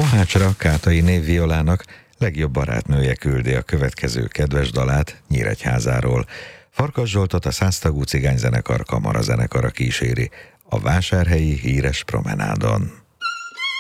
Mohácsra Kátai Névviolának legjobb barátnője küldi a következő kedves dalát Nyíregyházáról. Farkas Zsoltot a 100 tagú cigányzenekar kamarazenekara kíséri a vásárhelyi híres promenádon.